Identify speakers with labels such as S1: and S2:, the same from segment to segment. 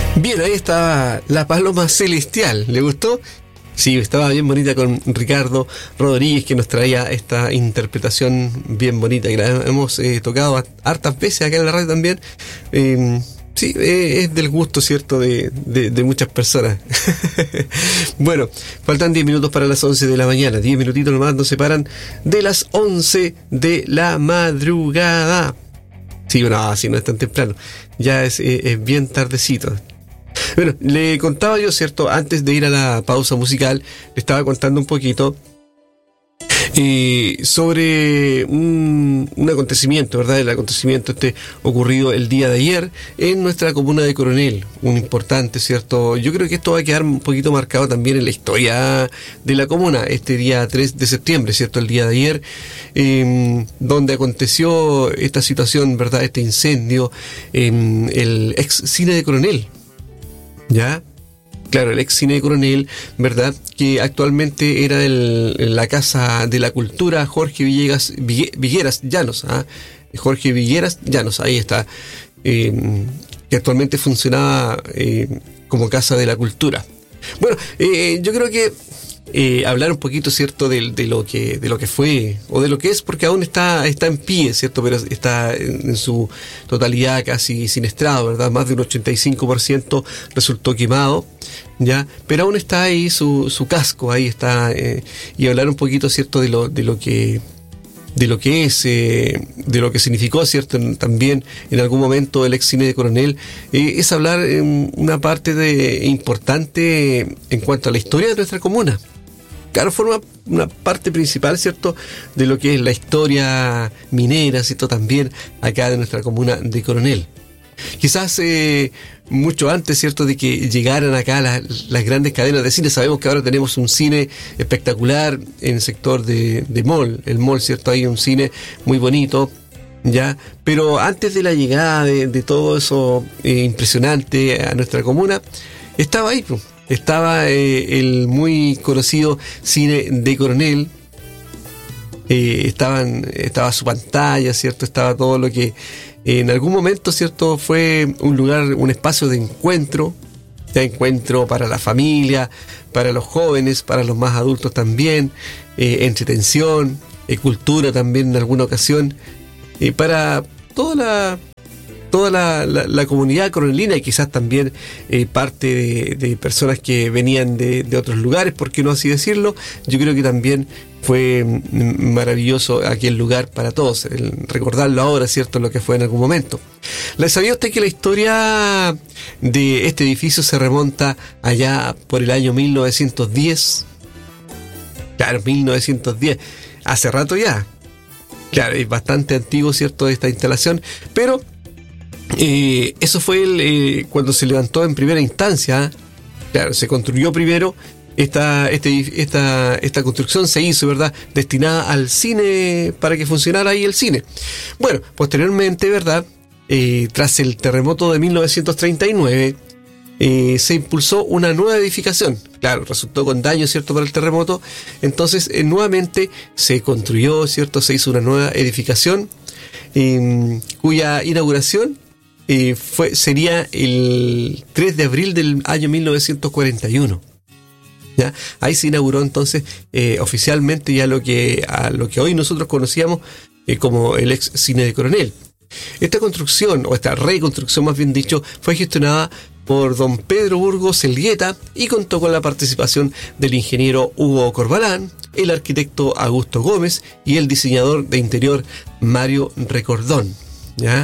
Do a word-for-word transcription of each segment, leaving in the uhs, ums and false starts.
S1: Bien, ahí está La Paloma Celestial. ¿Le gustó? Sí, estaba bien bonita, con Ricardo Rodríguez, que nos traía esta interpretación bien bonita, que la hemos eh, tocado hartas veces acá en la radio también. Eh, sí, eh, es del gusto, ¿cierto?, de, de, de muchas personas. Bueno, faltan diez minutos para las once de la mañana. diez minutitos nomás nos separan de las once de la madrugada. Sí, no, sí, no es tan temprano. Ya es, eh, es bien tardecito. Bueno, le contaba yo, ¿cierto? Antes de ir a la pausa musical, le estaba contando un poquito eh, sobre un, un acontecimiento, ¿verdad? El acontecimiento este ocurrido el día de ayer en nuestra comuna de Coronel. Un importante, ¿cierto? Yo creo que esto va a quedar un poquito marcado también en la historia de la comuna, este día tres de septiembre, ¿cierto? El día de ayer, eh, donde aconteció esta situación, ¿verdad? Este incendio en el ex cine de Coronel. ¿Ya? Claro, el ex cine de Coronel, ¿verdad? Que actualmente era el, la Casa de la Cultura Jorge Villegas, Vigue, Vigueras Llanos, ¿ah? Jorge Vigueras Llanos, ahí está, eh, que actualmente funcionaba eh, como Casa de la Cultura. Bueno, eh, yo creo que eh, hablar un poquito, ¿cierto?, de, de lo que de lo que fue o de lo que es, porque aún está está en pie, ¿cierto?, pero está en, en su totalidad casi siniestrado, ¿verdad? Más de un ochenta y cinco por ciento resultó quemado, ¿ya? Pero aún está ahí su, su casco, ahí está, eh, y hablar un poquito, ¿cierto?, de lo de lo que de lo que es, eh, de lo que significó, ¿cierto?, también en algún momento el ex cine de Coronel, eh, es hablar en una parte de importante en cuanto a la historia de nuestra comuna. Claro, forma una parte principal, ¿cierto?, de lo que es la historia minera, ¿cierto?, también acá de nuestra comuna de Coronel. Quizás eh, mucho antes, ¿cierto?, de que llegaran acá las, las grandes cadenas de cine. Sabemos que ahora tenemos un cine espectacular en el sector de, de Mall, el Mall, ¿cierto?, hay un cine muy bonito, ¿ya? Pero antes de la llegada de, de todo eso eh, impresionante a nuestra comuna, estaba ahí, pues. Estaba eh, el muy conocido cine de Coronel, eh, estaban, estaba su pantalla, ¿cierto? Estaba todo lo que eh, en algún momento, ¿cierto?, fue un lugar, un espacio de encuentro, de encuentro para la familia, para los jóvenes, para los más adultos también, eh, entretención, eh, cultura también en alguna ocasión, eh, para toda la... toda la, la, la comunidad coronelina y quizás también eh, parte de, de personas que venían de, de otros lugares, por qué no así decirlo. Yo creo que también fue maravilloso aquel lugar para todos, el recordarlo ahora, ¿cierto?, lo que fue en algún momento. ¿Le sabía usted que la historia de este edificio se remonta allá por el año mil novecientos diez? Claro, mil novecientos diez, hace rato ya. Claro, es bastante antiguo, ¿cierto?, esta instalación, pero Eh, eso fue el, eh, cuando se levantó en primera instancia. Claro, se construyó primero esta, este, esta, esta construcción se hizo, ¿verdad?, destinada al cine, para que funcionara ahí el cine. Bueno, posteriormente, ¿verdad?, eh, tras el terremoto de mil novecientos treinta y nueve, eh, se impulsó una nueva edificación. Claro, resultó con daño, ¿cierto?, por el terremoto. Entonces, eh, nuevamente se construyó, ¿cierto?, se hizo una nueva edificación, eh, cuya inauguración Eh, fue, sería el tres de abril del año mil novecientos cuarenta y uno. ¿Ya? Ahí se inauguró entonces eh, oficialmente ya lo que, a lo que hoy nosotros conocíamos eh, como el ex cine de Coronel. Esta construcción, o esta reconstrucción más bien dicho, fue gestionada por don Pedro Burgos Elgueta y contó con la participación del ingeniero Hugo Corbalán, el arquitecto Augusto Gómez y el diseñador de interior Mario Recordón. ¿Ya?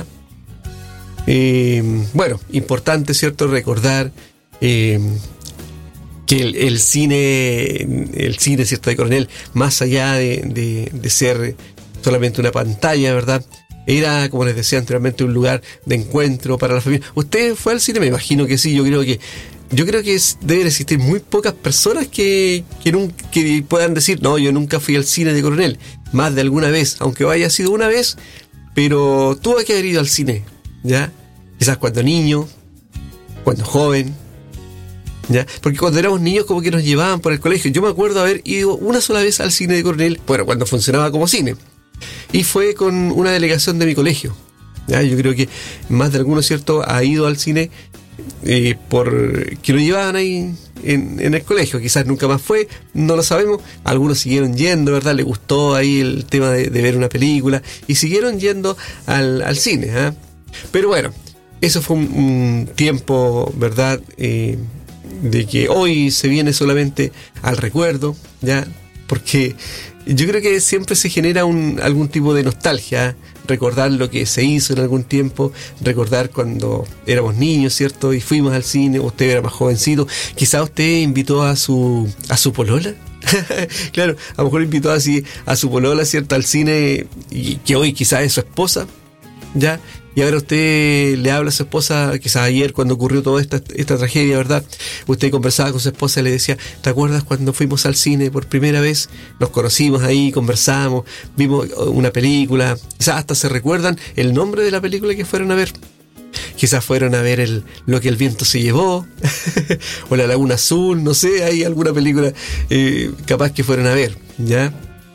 S1: Eh, bueno, importante, ¿cierto?, recordar eh, que el, el cine, el cine, ¿cierto?, de Coronel, más allá de, de, de ser solamente una pantalla, ¿verdad?, era, como les decía anteriormente, un lugar de encuentro para la familia. ¿Usted fue al cine? Me imagino que sí. Yo creo que yo creo que es, deben existir muy pocas personas que, que, nunca, que puedan decir, no, yo nunca fui al cine de Coronel, más de alguna vez, aunque haya sido una vez, pero tuve que haber ido al cine, ¿ya? Quizás cuando niño, cuando joven, ¿ya? Porque cuando éramos niños como que nos llevaban por el colegio. Yo me acuerdo haber ido una sola vez al cine de Coronel, bueno, cuando funcionaba como cine, y fue con una delegación de mi colegio, ¿ya? Yo creo que más de alguno, ¿cierto?, ha ido al cine eh, por que lo llevaban ahí en, en el colegio. Quizás nunca más fue, no lo sabemos. Algunos siguieron yendo, ¿verdad? Les gustó ahí el tema de, de ver una película y siguieron yendo al, al cine, ¿eh? Pero bueno, eso fue un, un tiempo, ¿verdad? Eh, de que hoy se viene solamente al recuerdo, ¿ya? Porque yo creo que siempre se genera un, algún tipo de nostalgia, ¿eh? Recordar lo que se hizo en algún tiempo, recordar cuando éramos niños, ¿cierto? Y fuimos al cine, usted era más jovencito, quizá usted invitó a su a su polola. Claro, a lo mejor invitó así a su polola, ¿cierto? Al cine, y que hoy quizás es su esposa, ¿ya? Y ahora usted le habla a su esposa, quizás ayer cuando ocurrió toda esta, esta tragedia, ¿verdad? Usted conversaba con su esposa y le decía, ¿te acuerdas cuando fuimos al cine por primera vez? Nos conocimos ahí, conversamos, vimos una película, quizás hasta se recuerdan el nombre de la película que fueron a ver. Quizás fueron a ver el, Lo que el viento se llevó, o La Laguna Azul, no sé, hay alguna película eh, capaz que fueron a ver, ¿ya?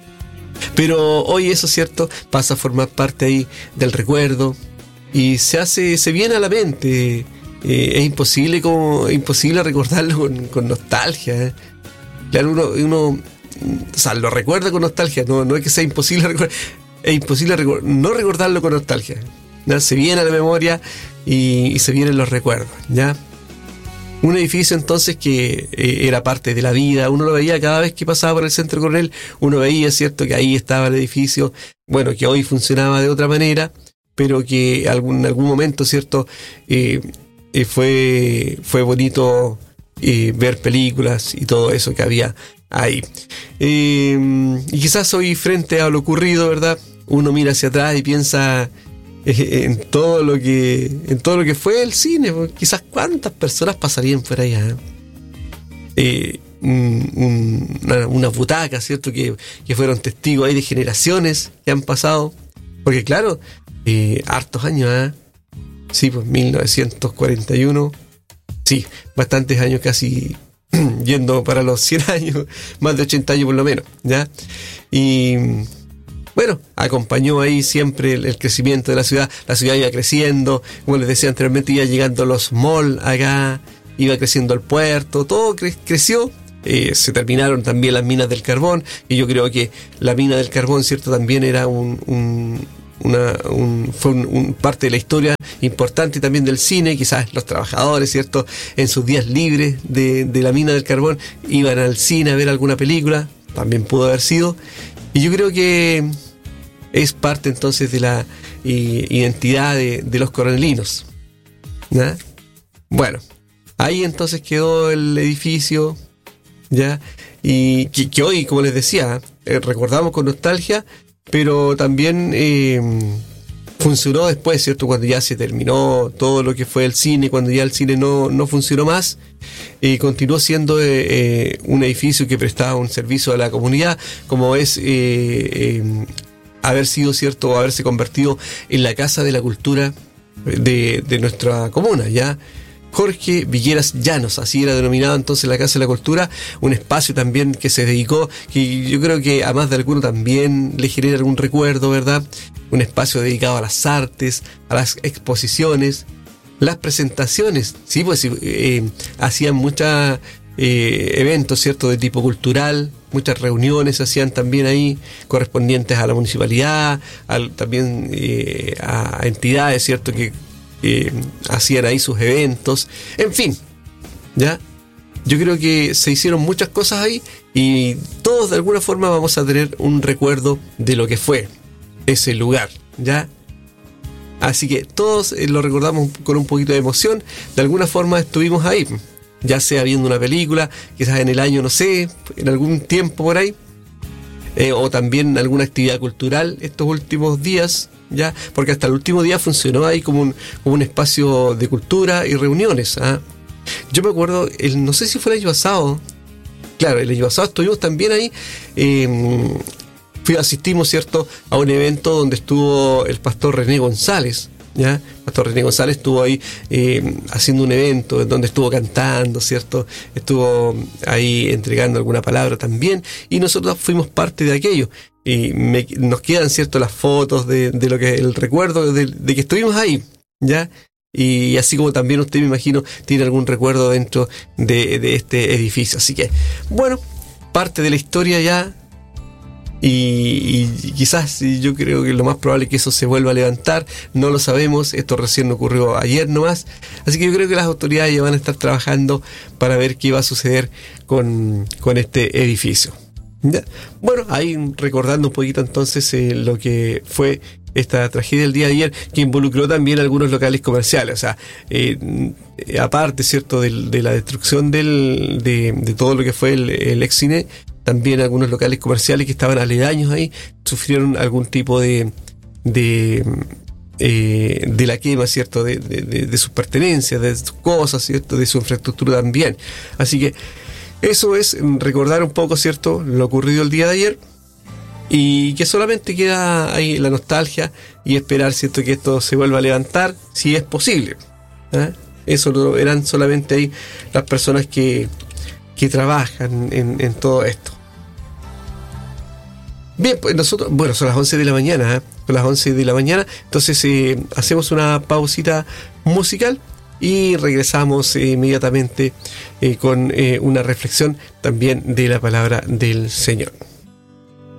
S1: Pero hoy eso, ¿cierto?, pasa a formar parte ahí del recuerdo y se hace, se viene a la mente. Eh, es imposible como, es imposible recordarlo con, con nostalgia, ¿eh? Claro, uno, uno, o sea, lo recuerda con nostalgia, no, no es que sea imposible recordar, es imposible recor- no recordarlo con nostalgia, ¿ya? Se viene a la memoria y, y se vienen los recuerdos, ¿ya? Un edificio entonces que eh, era parte de la vida, uno lo veía cada vez que pasaba por el Centro Coronel, uno veía, cierto, que ahí estaba el edificio, bueno, que hoy funcionaba de otra manera, pero que algún, en algún momento, cierto, eh, eh, fue, fue bonito eh, ver películas y todo eso que había ahí. Eh, y quizás hoy, frente a lo ocurrido, ¿verdad?, uno mira hacia atrás y piensa en todo lo que en todo lo que fue el cine. Quizás cuántas personas pasarían por allá, ¿eh? Eh, un, un, una, unas butacas, ¿cierto?, que, que fueron testigos ahí de generaciones que han pasado, porque claro, eh, hartos años, ¿eh? Sí, pues mil novecientos cuarenta y uno, sí, bastantes años, casi yendo para los cien años, más de ochenta años por lo menos, ¿ya? Y bueno, acompañó ahí siempre el, el crecimiento de la ciudad. La ciudad iba creciendo, como les decía anteriormente, iba llegando los malls acá, iba creciendo el puerto, todo cre- creció. Eh, se terminaron también las minas del carbón, y yo creo que la mina del carbón, cierto, también era un, un, una, un, fue un, un parte de la historia importante también del cine. Quizás los trabajadores, cierto, en sus días libres de, de la mina del carbón iban al cine a ver alguna película, también pudo haber sido. Y yo creo que es parte entonces de la eh, identidad de, de los coronelinos, ¿ya? Bueno, ahí entonces quedó el edificio, ¿ya? Y que, que hoy, como les decía, eh, recordamos con nostalgia, pero también eh, funcionó después, ¿cierto? Cuando ya se terminó todo lo que fue el cine, cuando ya el cine no, no funcionó más, y eh, continuó siendo eh, eh, un edificio que prestaba un servicio a la comunidad, como es eh, eh, haber sido, cierto, haberse convertido en la Casa de la Cultura de, de nuestra comuna, ¿ya? Jorge Villeras Llanos, así era denominado entonces la Casa de la Cultura, un espacio también que se dedicó, que yo creo que a más de alguno también le genera algún recuerdo, ¿verdad? Un espacio dedicado a las artes, a las exposiciones, las presentaciones, sí, pues eh, hacían muchos eh, eventos, ¿cierto?, de tipo cultural, muchas reuniones se hacían también ahí, correspondientes a la municipalidad, al, también eh, a entidades, ¿cierto?, que eh, hacían ahí sus eventos, en fin, ¿ya? Yo creo que se hicieron muchas cosas ahí y todos de alguna forma vamos a tener un recuerdo de lo que fue ese lugar, ¿ya? Así que todos eh, lo recordamos con un poquito de emoción. De alguna forma estuvimos ahí, ya sea viendo una película, quizás en el año, no sé, en algún tiempo por ahí, eh, o también alguna actividad cultural estos últimos días, ya, porque hasta el último día funcionó ahí como un, como un espacio de cultura y reuniones, ¿ah? Yo me acuerdo, el, no sé si fue el año pasado, claro, el año pasado estuvimos también ahí, eh, Fui, asistimos, ¿cierto?, a un evento donde estuvo el pastor René González, ¿ya? El pastor René González estuvo ahí eh, haciendo un evento donde estuvo cantando, ¿cierto? Estuvo ahí entregando alguna palabra también, y nosotros fuimos parte de aquello. Y me, nos quedan, ¿cierto?, las fotos de, de lo que el recuerdo de, de que estuvimos ahí, ¿ya? Y así como también usted, me imagino, tiene algún recuerdo dentro de, de este edificio. Así que, bueno, parte de la historia ya. Y, y quizás yo creo que lo más probable es que eso se vuelva a levantar. No lo sabemos, esto recién ocurrió ayer nomás. Así que yo creo que las autoridades ya van a estar trabajando para ver qué va a suceder con, con este edificio. ¿Ya? Bueno, ahí recordando un poquito entonces eh, lo que fue esta tragedia del día de ayer, que involucró también algunos locales comerciales. O sea, eh, aparte, ¿cierto?, de, de la destrucción del, de, de todo lo que fue el, el ex cine, también algunos locales comerciales que estaban aledaños ahí sufrieron algún tipo de de, eh, de la quema, ¿cierto?, de, de, de, de sus pertenencias, de sus cosas, ¿cierto?, de su infraestructura también. Así que eso es recordar un poco, ¿cierto?, lo ocurrido el día de ayer, y que solamente queda ahí la nostalgia y esperar, ¿cierto?, que esto se vuelva a levantar, si es posible. ¿eh? Eso lo eran solamente ahí las personas que que trabajan en, en todo esto. Bien, pues nosotros, bueno, son las once de la mañana, ¿eh? Son las once de la mañana, entonces eh, hacemos una pausita musical y regresamos eh, inmediatamente eh, con eh, una reflexión también de la palabra del Señor.